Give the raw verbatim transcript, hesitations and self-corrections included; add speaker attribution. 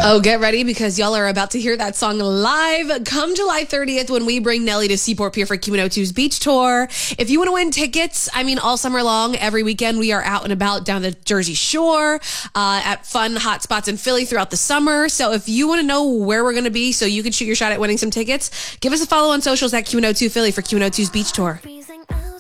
Speaker 1: Oh, get ready because y'all are about to hear that song live come July thirtieth when we bring Nelly to Seaport Pier for Q one oh two's beach tour. If you want to win tickets, I mean, all summer long, every weekend, we are out and about down the Jersey Shore uh, at fun hot spots in Philly throughout the summer. So if you want to know where we're going to be so you can shoot your shot at winning some tickets, give us a follow on socials at Q one oh two Philly for Q one oh two's beach tour.